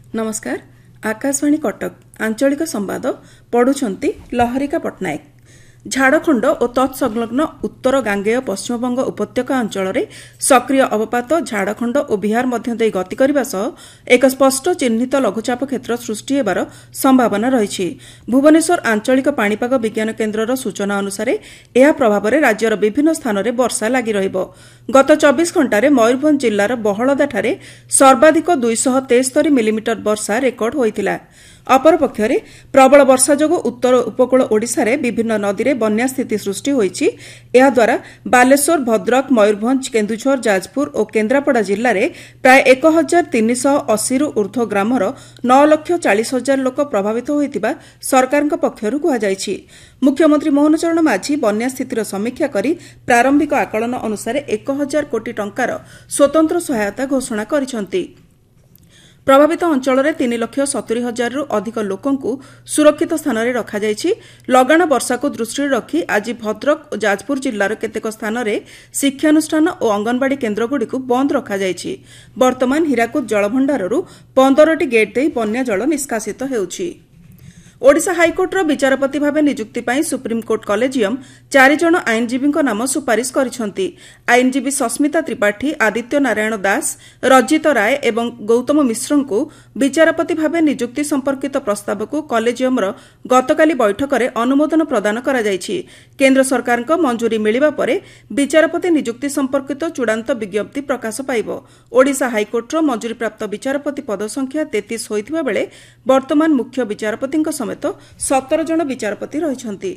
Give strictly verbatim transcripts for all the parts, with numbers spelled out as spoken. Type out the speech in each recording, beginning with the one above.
नमस्कार। आकाशवाणी कटक आंचलिक संवाद पढ़ुछंती लहरिका पट्टनायक। झाड़खंड और तत्संलग्न उत्तर गांगेय पश्चिमबंग उपत्यका अंचल सक्रिय अवपात झाड़खंड और बिहार मध्य देई गति करने सह एक स्पष्ट चिन्हित लघुचाप क्षेत्र सृष्टि हेबार संभावना रही। भुवनेश्वर आंचलिक पाणीपाग विज्ञान केन्द्रर सूचना अनुसार यह प्रभाव में राज्यर विभिन्न स्थान में वर्षा लगी रहिबो। गत चौबीस घंटे मयूरभंज जिलार बहलदाठारे सर्वाधिक दुईश तेस्तरी मिलीमीटर वर्षा रेकर्ड होइतिला। अपरपक्षरे प्रबल वर्षा जोगु उत्तर उपकूल ओडिशा रे विभिन्न नदी रे बन्या स्थिति सृष्टि होईछि। एहा द्वारा बालेश्वर, भद्रक, मयूरभंज, केन्दुझर, जाजपुर और केन्द्रापड़ा जिल्ला रे प्राय एक हजार तीन सौ अस्सी रु ऊर्ध्व ग्रामर नौ लक्ष चालीस हजार लोक प्रभावित होइतिबा सरकारक पक्षरु कुहाଯାଇଛି। मुख्यमंत्री मोहन चरण माझी बन्या स्थितिर समीक्षा करी प्रारंभिक आकलन अनुसार एक हजार कोटी टंकार स्वतंत्र सहायता घोषणा करिसंती। प्रभावित अंचल में तीन लक्ष सतुरी हजार रु अधिक लोकंकु सुरक्षित स्थान में रखाଯାଇଛି। लगाण वर्षा को दृष्टि रखी आज भद्रक और जाजपुर जिलार केतेक स्थान में शिक्षानुष्ठान और अंगनवाड़ी केन्द्रगुड़िक बंद रखाଯାଇଛି। वर्तमान हीराकुद जलभंडाररू पंदरटी गेट दे बन्या जल निष्कासित हेउछि। ओडिशा हाइकोर्टर विचारपति भाव नियुक्ति पर सुप्रीमकोर्ट कलेजियम चार जन आईनजीवी नाम सुपारिश करिसेंति। आईनजीवी सस्मिता त्रिपाठी, आदित्य नारायण दास, रजित राय एवं गौतम मिश्र को विचारपति भाव नियुक्ति संपर्कित प्रस्ताव को कलेजियमर गतकाली बैठक में अनुमोदन प्रदान करा जायछि। केन्द्र सरकार मंजूरी मिलिबा परे विचारपति नियुक्ति संपर्कित चूड़ांत विज्ञप्ति प्रकाश पाइब। ओडिशा हाइकोर्टर मंजूरी प्राप्त विचारपति पद संख्या तैंतीस होइतिबा बेले वर्तमान मुख्य विचारपति समेत सतर जन विचारपति रहिछंती।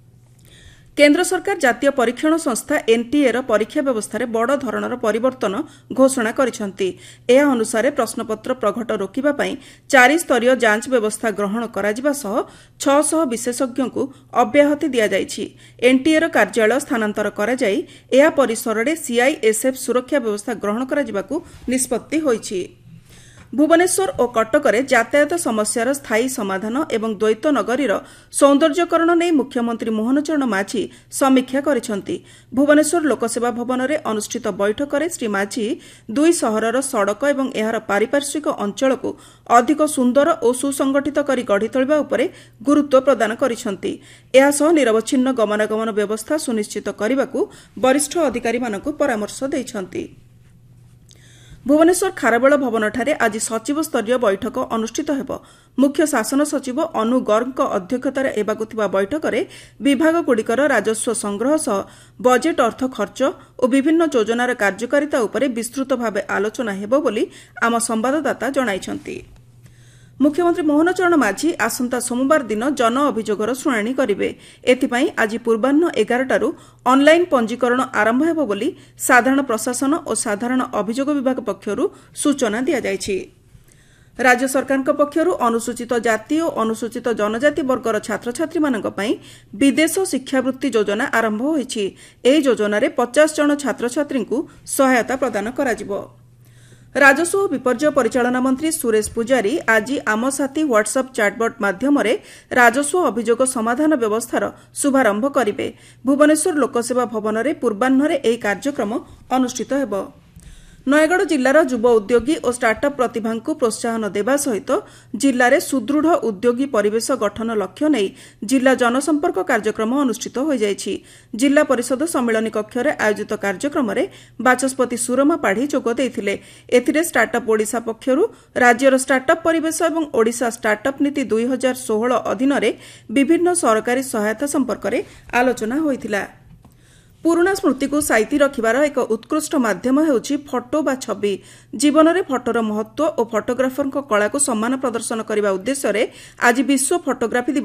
केन्द्र सरकार जातीय परीक्षण संस्था एनटीए र परीक्षा व्यवस्था बड़ धरणर परिवर्तन घोषणा करिसंती। एहा अनुसार प्रश्नपत्र प्रघट रोकिबा पई चारि स्तरीय जांच व्यवस्था ग्रहण कराजिबा सह छह सौ विशेषज्ञ को अव्याहति दिया जायछि। एनटीए र कार्यालय स्थानांतर करा जाई एहा परिसर रे सीआईएसएफ सुरक्षा व्यवस्था ग्रहण कराजिबाकू निष्पत्ति होईछि। भुवनेश्वर और कटक में यातायात समस्यार स्थायी समाधान एवं द्वैत नगरीर सौंदर्यकरण नहीं मुख्यमंत्री मोहन चरण माझी समीक्षा करिसंती। भुवनेश्वर लोकसेवा भवन में अनुष्ठित बैठक में श्री माझी दुई सहरर सड़क एवं एहार पारिपार्श्विक अंचल को अधिक सुंदर और सुसंगठित करी गढ़ी तोलिबा उपरे गुरुत्व प्रदान करिसंती। एहा सह निरवच्छिन्न गमनागमन व्यवस्था सुनिश्चित करने वरिष्ठ अधिकारी मानकु परामर्श दैछंती। भुवनेश्वर खारबेल भवनଠାରେ आज सचिव स्तरीय बैठक अनुष्ठित हेब। मुख्य शासन सचिव अनु गर्ग अध्यक्षतार हेबाकु थिबा बैठक में विभागगुड़िकर राजस्व संग्रह सह बजेट अर्थ खर्च और विभिन्न योजनार कार्यकारिता उपरे विस्तृत भावे आलोचना हेब बोली आम संवाददाता जणाइछंती। मुख्यमंत्री मोहन चरण माझी आसंता सोमवार दिन जन अभियोगर शुणाणी करिवे। एथिपाई आज पूर्वाह्न एगारटारू ऑनलाइन पंजीकरण आरंभ हेब बोली साधारण प्रशासन और साधारण अभियोग विभाग पक्षरू सूचना दिया जायछि। राज्य सरकार पक्षरू अनुसूचित जाति और अनुसूचित जनजाति वर्गर छात्र छात्री मानक पई विदेश शिक्षावृत्ति योजना आरंभ होईछि। एही योजनारे पचास जन छात्र छात्री को सहायता प्रदान कराजिबो। राजस्व और विपर्यय परिचालना मंत्री सुरेश पुजारी आज आम साथी व्हाट्सएप चैटबॉट माध्यम राजस्व अभियोग समाधान व्यवस्थार शुभारंभ करिवे। भुवनेश्वर लोकसेवा भवन में पूर्वाह्न एही कार्यक्रम अनुष्ठित हेब। नयगढ़ जिलार युवा उद्योगी और स्टार्टअप प्रतिभा को प्रोत्साहन देवा सहित जिले में सुदृढ़ उद्योगी परिवेश गठन लक्ष्य नहीं जिला जनसंपर्क कार्यक्रम अनुष्ठित हो जायछि। जिला परिषद सम्मेलन कक्ष में आयोजित कार्यक्रम में बाचस्पति सुरमा पाढ़ी जोग देइथिले। एथिरे स्टार्टअप ओडिशा पक्षरु राज्यर स्टार्टअप परिवेश और ओडिशा स्टार्टअप नीति दुई हजार षोहल अधीन विभिन्न सरकारी सहायता संपर्क में आलोचना होइथिला। पुराणा स्मृति को साइती रखिबार एक उत्कृष्ट माध्यम हेउछि फोटो बा छवि। जीवन में फोटोर महत्व और फोटोग्राफर कला को सम्मान प्रदर्शन करने उद्देश्य आज विश्व फोटोग्राफी